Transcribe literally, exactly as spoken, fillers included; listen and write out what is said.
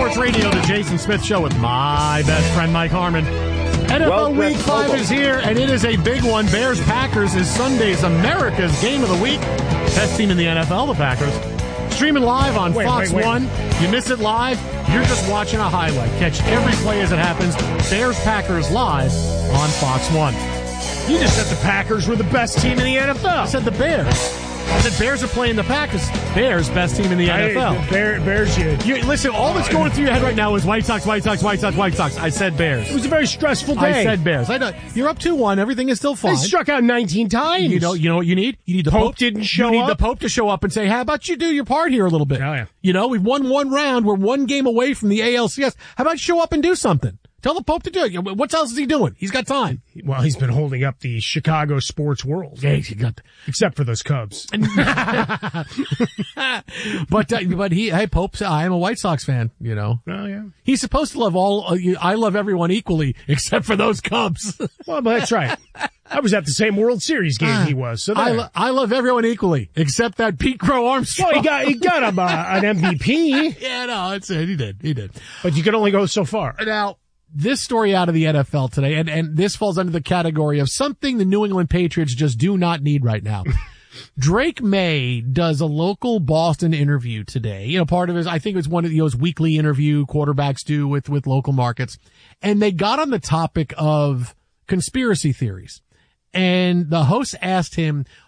Sports Radio, the Jason Smith Show with my best friend Mike Harmon. N F L well, Week five welcome. is here, and it is a big one. Bears-Packers is Sunday's America's Game of the Week. Best team in the N F L, the Packers. Streaming live on wait, Fox wait, wait. one. You miss it live, you're just watching a highlight. Catch every play as it happens. Bears-Packers live on Fox one. You just said the Packers were the best team in the N F L. I said the Bears. I said Bears are playing the Packers. Bears, best team in the N F L. I, Bear, Bears, you. You, listen, all that's going through your head right now is White Sox, White Sox, White Sox, White Sox. I said Bears. It was a very stressful day. I said Bears. I know, you're up two one. Everything is still fine. They struck out nineteen times. You know, you know what you need? You need the Pope Pope. didn't show You need up? the Pope to show up and say, how about you do your part here a little bit? Oh, yeah. You know, we've won one round. We're one game away from the A L C S. How about you show up and do something? Tell the Pope to do it. What else is he doing? He's got time. Well, he's been holding up the Chicago sports world. Yeah, he got Except for those Cubs. but, uh, but he, hey, Pope, I am a White Sox fan, you know. Oh, yeah. He's supposed to love all, uh, you- I love everyone equally, except for those Cubs. Well, but that's right. I was at the same World Series game he was. So I, there. lo- I love everyone equally, except that Pete Crow Armstrong. Well, he got he got him uh, an M V P, yeah, no, that's it. He did. He did. but you can only go so far. Now, this story out of the N F L today, and, and this falls under the category of something the New England Patriots just do not need right now. Drake May does a local Boston interview today. You know, part of his, I think it was one of those weekly interview quarterbacks do with, with local markets. And they got on the topic of conspiracy theories. And the host asked him,